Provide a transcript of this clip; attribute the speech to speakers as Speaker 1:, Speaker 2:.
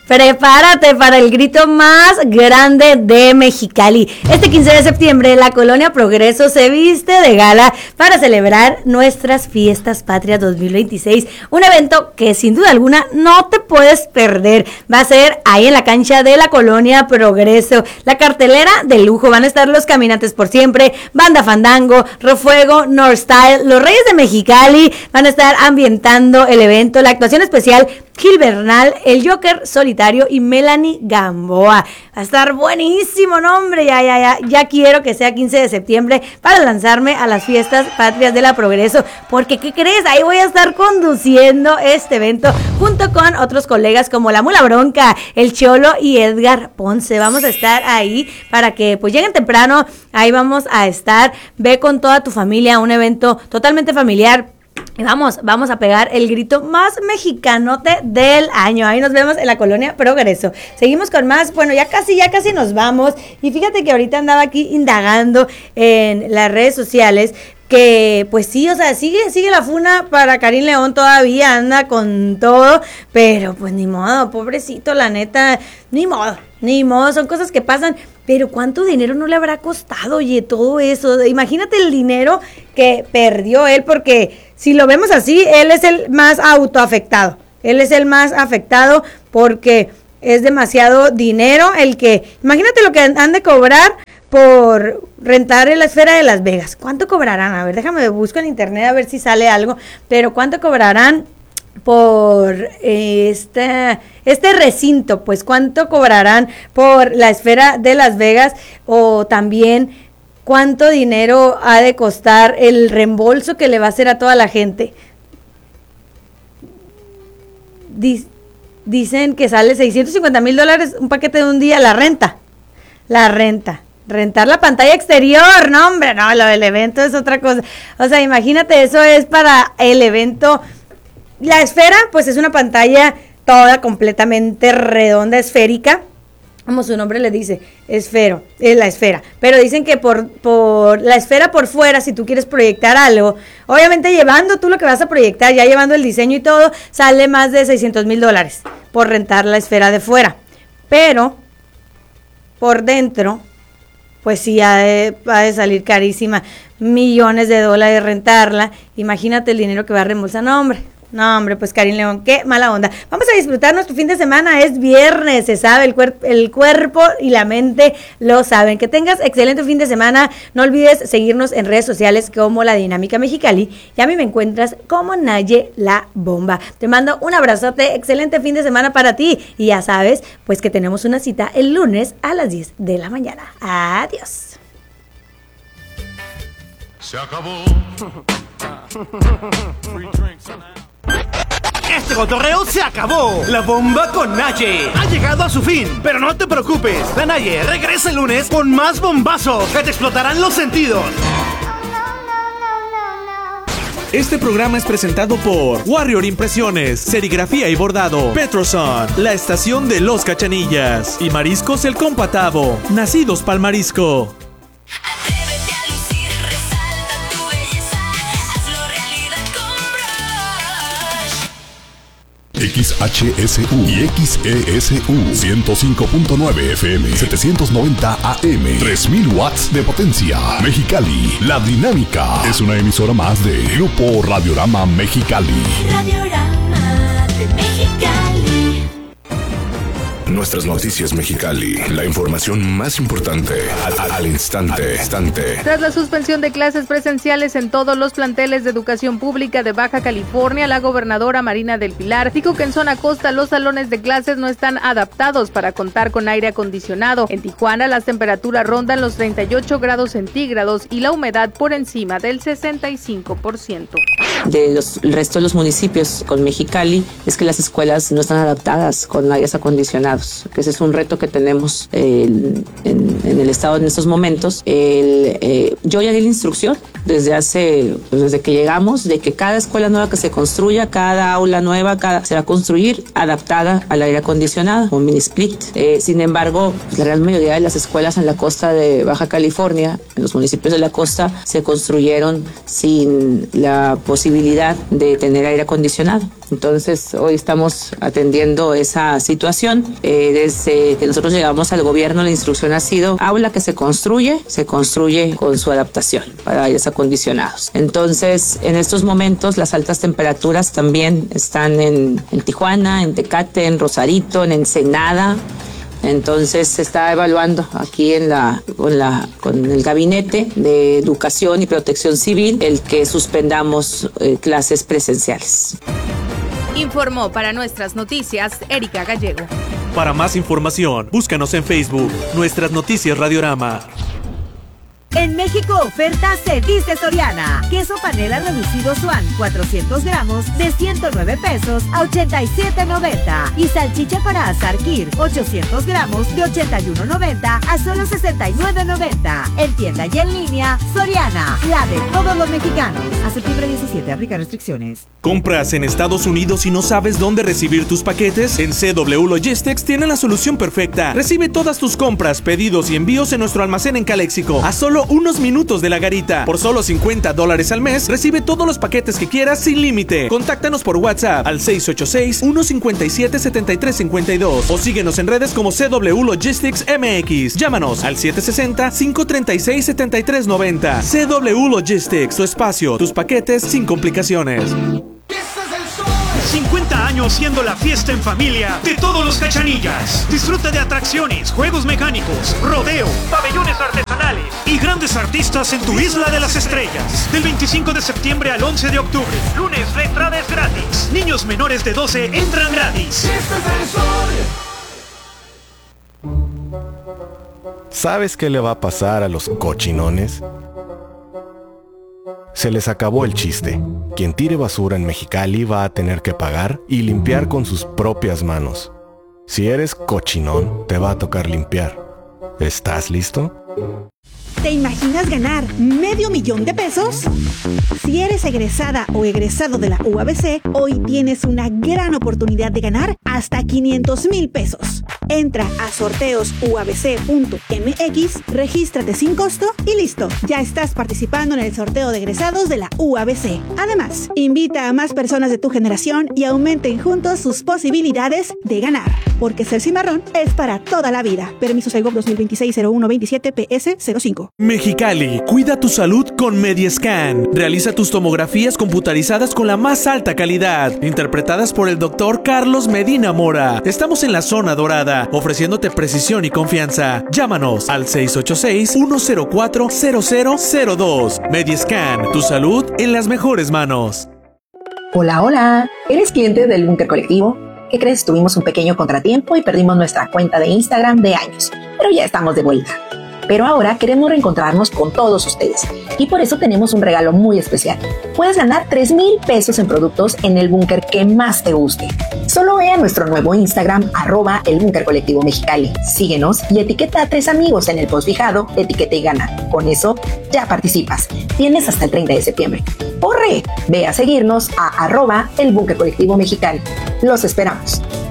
Speaker 1: Prepárate para el grito más grande de Mexicali. Este 15 de septiembre, la Colonia Progreso se viste de gala para celebrar nuestras Fiestas Patrias 2026. Un evento que sin duda alguna no te puedes perder. Va a ser ahí en la cancha de la Colonia Progreso. La cartelera de lujo. Van a estar los Caminantes por Siempre, Banda Fandango, Refuego, North Style, los Reyes de Mexicali. Van a estar ambientando el evento. La actuación especial, Gil Bernal, el Joker Solitario y Melanie Gamboa. Va a estar buenísimo, ¿no, hombre? Ya quiero que sea 15 de septiembre para lanzarme a las Fiestas Patrias de la Progreso, porque ¿qué crees? Ahí voy a estar conduciendo este evento junto con otros colegas como La Mula Bronca, El Cholo y Edgar Ponce. Vamos a estar ahí para que pues lleguen temprano. Ahí vamos a estar. Ve con toda tu familia, un evento totalmente familiar. Vamos a pegar el grito más mexicanote del año. Ahí nos vemos en la Colonia Progreso. Seguimos con más. Bueno, ya casi nos vamos. Y fíjate que ahorita andaba aquí indagando en las redes sociales que pues sí, o sea, sigue la funa para Karim León, todavía anda con todo, pero pues ni modo, pobrecito, la neta, ni modo, son cosas que pasan. Pero ¿cuánto dinero no le habrá costado, oye, todo eso? Imagínate el dinero que perdió él, porque si lo vemos así, él es el más autoafectado. Él es el más afectado porque es demasiado dinero el que... Imagínate lo que han de cobrar por rentar en la Esfera de Las Vegas. ¿Cuánto cobrarán? A ver, déjame busco en internet a ver si sale algo. Pero ¿cuánto cobrarán por este recinto? Pues ¿cuánto cobrarán por la Esfera de Las Vegas? O también ¿cuánto dinero ha de costar el reembolso que le va a hacer a toda la gente? Dicen que sale $650,000 un paquete de un día, la renta. Rentar la pantalla exterior, no hombre, no, lo del evento es otra cosa. O sea, imagínate, eso es para el evento. La esfera, pues es una pantalla toda completamente redonda, esférica, como su nombre le dice, es la esfera. Pero dicen que por la esfera por fuera, si tú quieres proyectar algo, obviamente llevando tú lo que vas a proyectar, ya llevando el diseño y todo, sale más de $600,000 por rentar la esfera de fuera. Pero por dentro, pues sí, va a salir carísima, millones de dólares rentarla. Imagínate el dinero que va a reembolsar. No, hombre, pues Karim León, qué mala onda. Vamos a disfrutar nuestro fin de semana, es viernes, se sabe, el cuerpo y la mente lo saben. Que tengas excelente fin de semana, no olvides seguirnos en redes sociales como La Dinámica Mexicali, y a mí me encuentras como Naye La Bomba. Te mando un abrazote, excelente fin de semana para ti, y ya sabes, pues que tenemos una cita el lunes a las 10 de la mañana. Adiós.
Speaker 2: Se acabó.
Speaker 3: Este cotorreo se acabó. La Bomba con Naye ha llegado a su fin. Pero no te preocupes, la Naye regresa el lunes con más bombazos que te explotarán los sentidos.
Speaker 4: Este programa es presentado por Warrior Impresiones, Serigrafía y Bordado, Petroson, La Estación de los Cachanillas y Mariscos El Compatavo, nacidos pa'l marisco.
Speaker 5: XHSU y XESU 105.9 FM, 790 AM, 3000 watts de potencia. Mexicali, La Dinámica es una emisora más de Grupo Radiorama Mexicali.
Speaker 6: Radiorama de Mexicali.
Speaker 5: Nuestras noticias Mexicali, la información más importante al instante.
Speaker 7: Tras la suspensión de clases presenciales en todos los planteles de educación pública de Baja California, la gobernadora Marina del Pilar dijo que en zona costa los salones de clases no están adaptados para contar con aire acondicionado. En Tijuana las temperaturas rondan los 38 grados centígrados y la humedad por encima del 65%.
Speaker 8: El resto de los municipios con Mexicali es que las escuelas no están adaptadas con aires acondicionados, que ese es un reto que tenemos en el estado en estos momentos. Yo ya di la instrucción desde que llegamos, de que cada escuela nueva que se construya, cada aula nueva, se va a construir adaptada al aire acondicionado, un mini split. Sin embargo, la gran mayoría de las escuelas en la costa de Baja California, en los municipios de la costa, se construyeron sin la posibilidad de tener aire acondicionado. Entonces, hoy estamos atendiendo esa situación. Desde que nosotros llegamos al gobierno, la instrucción ha sido: aula que se construye con su adaptación para aires acondicionados. Entonces, en estos momentos, las altas temperaturas también están en Tijuana, en Tecate, en Rosarito, en Ensenada. Entonces se está evaluando aquí con el Gabinete de Educación y Protección Civil el que suspendamos clases presenciales.
Speaker 7: Informó para Nuestras Noticias Erika Gallego.
Speaker 4: Para más información, búscanos en Facebook, Nuestras Noticias Radiorama.
Speaker 2: En México, oferta se dice Soriana. Queso panela reducido Swan, 400 gramos, de 109 pesos a 87.90. Y salchicha para asar Kir, 800 gramos, de 81.90 a solo 69.90. En tienda y en línea, Soriana, la de todos los mexicanos. A septiembre 17, aplica restricciones.
Speaker 4: ¿Compras en Estados Unidos y no sabes dónde recibir tus paquetes? En CW Logistics tienen la solución perfecta. Recibe todas tus compras, pedidos y envíos en nuestro almacén en Caléxico, a solo unos minutos de la garita. Por solo $50 al mes, recibe todos los paquetes que quieras sin límite. Contáctanos por WhatsApp al 686-157-7352 o síguenos en redes como CW Logistics MX. Llámanos al 760-536-7390. CW Logistics, tu espacio, tus paquetes sin complicaciones.
Speaker 3: 50 años siendo la fiesta en familia de todos los Cachanillas. Disfruta de atracciones, juegos mecánicos, rodeo, pabellones artesanales y grandes artistas en tu Isla de las Estrellas. Del 25 de septiembre al 11 de octubre. Lunes la entrada es gratis. Niños menores de 12 entran gratis.
Speaker 9: ¿Sabes qué le va a pasar a los cochinones? Se les acabó el chiste. Quien tire basura en Mexicali va a tener que pagar y limpiar con sus propias manos. Si eres cochinón, te va a tocar limpiar. ¿Estás listo?
Speaker 10: ¿Te imaginas ganar $500,000 de pesos? Si eres egresada o egresado de la UABC, hoy tienes una gran oportunidad de ganar hasta $500,000 pesos. Entra a sorteosuabc.mx, regístrate sin costo y listo, ya estás participando en el sorteo de egresados de la UABC. Además, invita a más personas de tu generación y aumenten juntos sus posibilidades de ganar. Porque ser cimarrón es para toda la vida. Permiso Segov 2026-0127 PS05.
Speaker 4: Mexicali, cuida tu salud con Mediascan. Realiza tus tomografías computarizadas con la más alta calidad, interpretadas por el doctor Carlos Medina Mora. Estamos en la zona dorada, ofreciéndote precisión y confianza. Llámanos al 686-104-0002. Mediascan, tu salud en las mejores manos.
Speaker 11: Hola, ¿eres cliente del Búnker Colectivo? ¿Qué crees? Tuvimos un pequeño contratiempo y perdimos nuestra cuenta de Instagram de años, pero ya estamos de vuelta. Pero ahora queremos reencontrarnos con todos ustedes y por eso tenemos un regalo muy especial. Puedes ganar $3,000 en productos en el búnker que más te guste. Solo ve a nuestro nuevo Instagram, @elbunkercolectivomexicali. Síguenos y etiqueta a 3 amigos en el post fijado, etiqueta y gana. Con eso ya participas. Tienes hasta el 30 de septiembre. ¡Corre! Ve a seguirnos a @elbunkercolectivomexicali. Los esperamos.